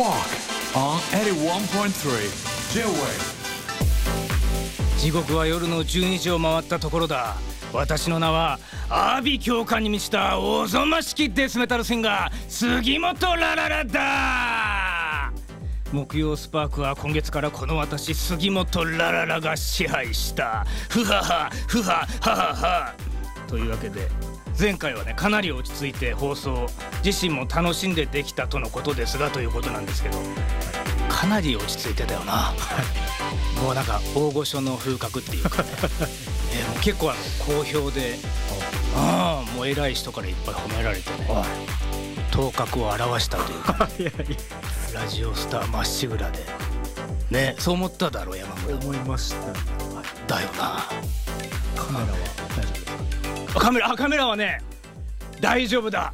時刻は夜の12時を回ったところだ。私の名は阿鼻教官に満ちたおぞましきデスメタルシンガー杉本ラララだ。木曜スパークは今月からこの私杉本ラララが支配した。ふははふははははというわけで前回はねかなり落ち着いて放送自身も楽しんでできたとのことですがということなんですけど、かなり落ち着いてたよな。もうなんか大御所の風格っていうかねもう結構好評で、もう偉い人からいっぱい褒められてね、頭角を現したというかラジオスターまっしぐらでね、そう思っただろう山村。 思いました。 だよな。 カメラは大丈夫ですか？ カメラはね大丈夫だ。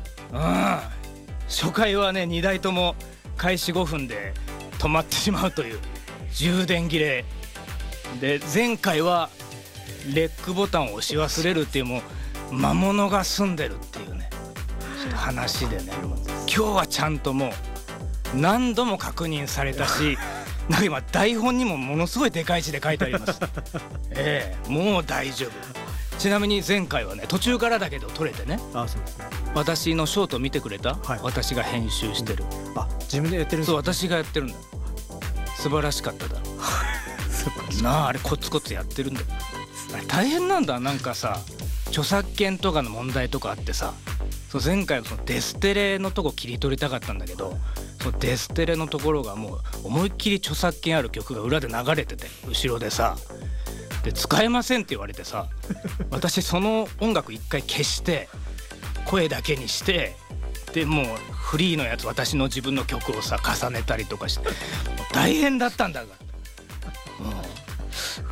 初回はね2台とも開始5分で止まってしまうという充電切れで、前回はレックボタンを押し忘れるっていうもう魔物が住んでるっていうねちょっと話でね、今日はちゃんともう何度も確認されたしなんか今台本にもものすごいでかい字で書いてありますもう大丈夫。ちなみに前回はね途中からだけど撮れてね。 そうですね。 私のショート見てくれた？私が編集してる。 自分でやってるんですか？ そう、私がやってるんだ。素晴らしかっただなあ。あれコツコツやってるんだよ。あれ大変なんだ。なんかさ著作権とかの問題とかあってさ、そう前回のそのデステレのとこ切り取りたかったんだけど、そのデステレのところがもう思いっきり著作権ある曲が裏で流れてて後ろでさ、で使えませんって言われてさ私その音楽一回消して声だけにして、でもうフリーのやつ私の自分の曲をさ重ねたりとかして大変だったんだから、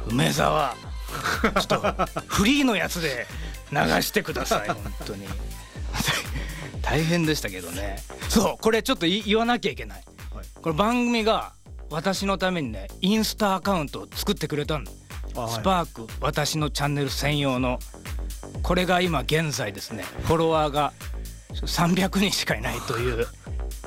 梅沢ちょっとフリーのやつで流してください本当に大変でしたけどね。そうこれちょっと言わなきゃいけない、これ番組が私のためにねインスタアカウントを作ってくれたんだ。スパーク私のチャンネル専用の、これが今現在ですねフォロワーが300人しかいないという、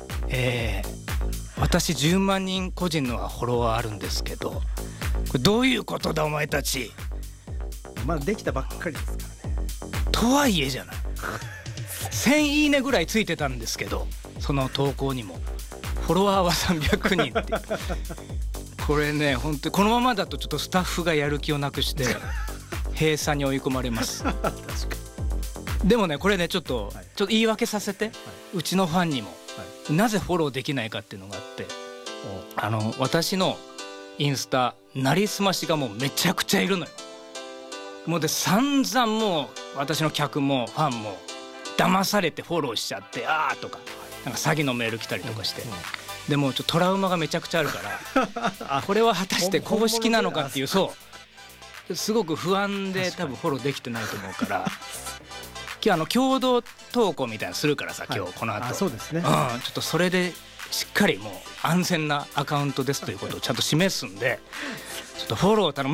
私10万人個人のはフォロワーあるんですけど、これどういうことだお前たち。 まだできたばっかりですからね。 とはいえじゃない1000いいねぐらいついてたんですけど、その投稿にもフォロワーは300人ってこれね本当にこのままだとちょっとスタッフがやる気をなくして閉鎖に追い込まれます確かに。 でもねこれねちょっと言い訳させて、うちのファンにも、なぜフォローできないかっていうのがあって、私のインスタなりすましがもうめちゃくちゃいるのよ。もうで散々もう私の客もファンも騙されてフォローしちゃってとかなんか詐欺のメール来たりとかして、でもちょっとトラウマがめちゃくちゃあるからこれは果たして公式なのかっていう、そうすごく不安で多分フォローできてないと思うから今日共同投稿みたいなのするからさ、今日この後そうですね、 ちょっとそれでしっかりもう安全なアカウントですということをちゃんと示すんでちょっとフォロー頼む。